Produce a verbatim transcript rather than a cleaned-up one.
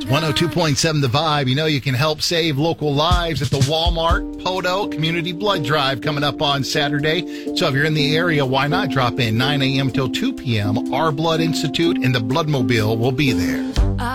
one oh two point seven The Vibe. You know you can help save local lives at the Walmart Poto Community Blood Drive coming up on Saturday. So if you're in the area, why not drop in nine a.m. till two p.m. Our Blood Institute and the Bloodmobile will be there.